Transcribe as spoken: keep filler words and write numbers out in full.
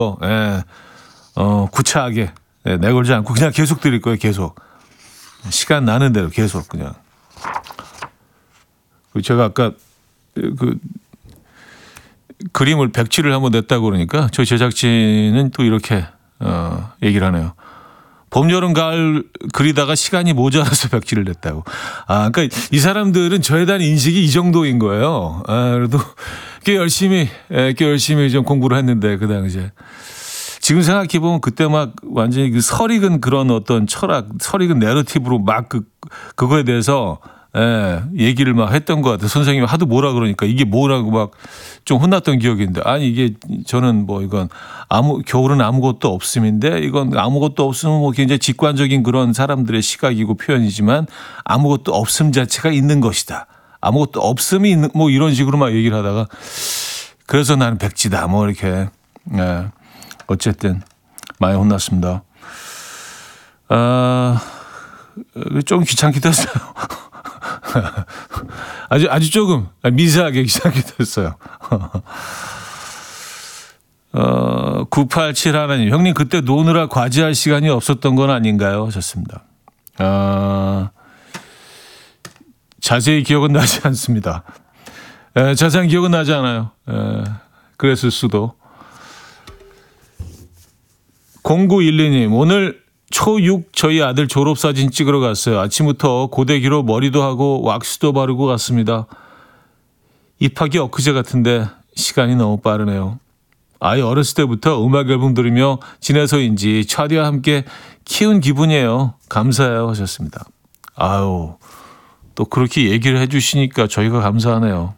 예, 어, 구차하게 예, 내걸지 않고 그냥 계속 드릴 거예요. 계속 시간 나는 대로 계속 그냥. 제가 아까 그 그림을 백지를 한번 냈다고 그러니까 저 제작진은 또 이렇게 어, 얘기를 하네요. 봄, 여름, 가을 그리다가 시간이 모자라서 백지를 냈다고. 아, 그러니까 이 사람들은 저에 대한 인식이 이 정도인 거예요. 아, 그래도 꽤 열심히, 꽤 열심히 좀 공부를 했는데 그 당시에. 지금 생각해 보면 그때 막 완전히 그 설익은 그런 어떤 철학, 설익은 내러티브로 막 그 그거에 대해서 예, 얘기를 막 했던 것 같아요. 선생님이 하도 뭐라 그러니까 이게 뭐라고 막 좀 혼났던 기억이 있는데 아니 이게 저는 뭐 이건 아무 겨울은 아무것도 없음인데 이건 아무것도 없으면 뭐 굉장히 직관적인 그런 사람들의 시각이고 표현이지만 아무것도 없음 자체가 있는 것이다. 아무것도 없음이 있는 뭐 이런 식으로 막 얘기를 하다가 그래서 나는 백지다 뭐 이렇게 예, 어쨌든 많이 혼났습니다. 아, 좀 귀찮기도 했어요. 아주, 아주 조금, 미세하게 귀찮게 됐어요. 어, 구팔칠 하나님, 형님, 그때 노느라 과제할 시간이 없었던 건 아닌가요? 하셨습니다. 어, 자세히 기억은 나지 않습니다. 에, 자세한 기억은 나지 않아요. 에, 그랬을 수도. 공구일이 님, 오늘 초육 저희 아들 졸업사진 찍으러 갔어요. 아침부터 고데기로 머리도 하고 왁스도 바르고 갔습니다. 입학이 엊그제 같은데 시간이 너무 빠르네요. 아이 어렸을 때부터 음악 앨범 들으며 지내서인지 차디와 함께 키운 기분이에요. 감사해요 하셨습니다. 아유 또 그렇게 얘기를 해 주시니까 저희가 감사하네요.